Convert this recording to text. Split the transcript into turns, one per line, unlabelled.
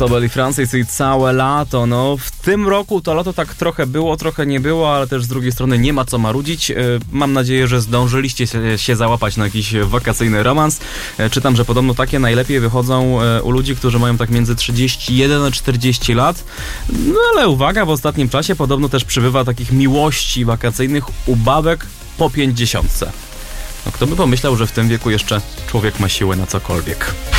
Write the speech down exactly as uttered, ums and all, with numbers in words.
Sobel i Francis i całe lato. No, w tym roku to lato tak trochę było, trochę nie było, ale też z drugiej strony nie ma co marudzić. Mam nadzieję, że zdążyliście się załapać na jakiś wakacyjny romans. Czytam, że podobno takie najlepiej wychodzą u ludzi, którzy mają tak między trzydzieści jeden a czterdzieści lat. No ale uwaga, w ostatnim czasie podobno też przybywa takich miłości wakacyjnych u babek po pięćdziesiątce. No kto by pomyślał, że w tym wieku jeszcze człowiek ma siłę na cokolwiek.